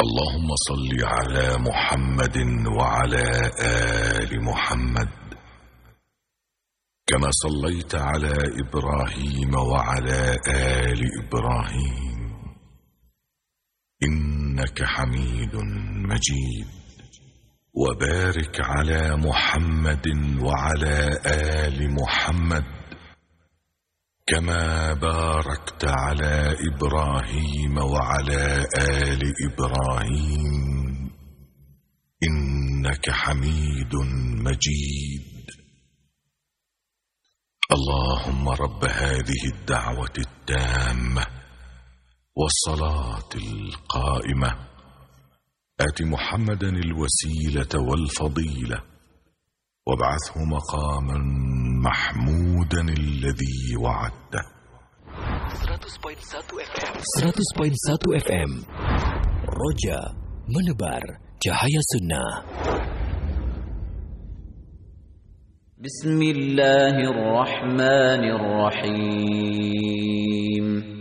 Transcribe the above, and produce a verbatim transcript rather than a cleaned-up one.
اللهم صل على محمد وعلى آل محمد كما صليت على إبراهيم وعلى آل إبراهيم إنك حميد مجيد. وبارك على محمد وعلى آل محمد كما باركت على إبراهيم وعلى آل إبراهيم إنك حميد مجيد. اللهم رب هذه الدعوة التامة والصلاة القائمة آت محمدا الوسيلة والفضيلة وابعثه مقاما محمودا الذي وعدته. seratus koma satu F M Roja menebar cahaya sunnah. Bismillahirrahmanirrahim.